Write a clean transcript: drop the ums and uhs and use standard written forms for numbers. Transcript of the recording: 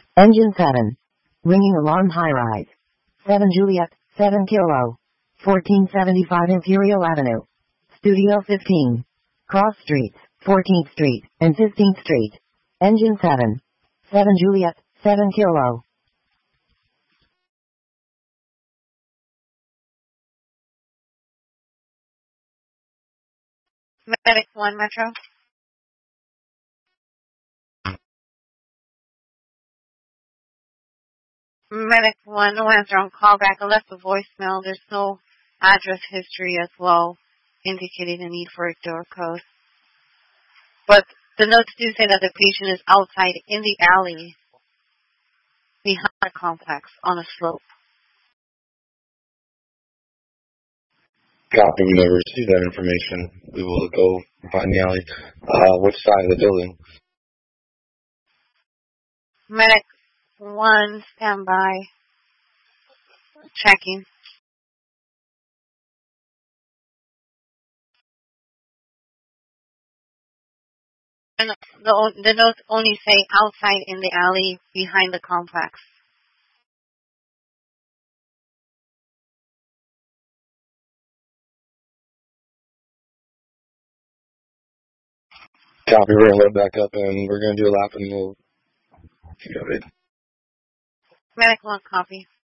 Engine 7. Ringing alarm high rise. 7 Juliet, 7 Kilo. 1475 Imperial Avenue. Studio 15. Cross Streets, 14th Street, and 15th Street. Engine 7. 7 Juliet, 7 Kilo. Medic 1 Metro. Medic 1, no answer on callback. I left a voicemail. There's no address history as well, indicating a need for a door code. But the notes do say that the patient is outside in the alley behind the complex on a slope. Copy, we never received that information. We will go find the alley. Which side of the building? Medic 1, stand by. Checking. And the notes only say outside in the alley behind the complex. Copy, we're going to load back up and we're going to do a lap and we'll get it. Medic 1, copy.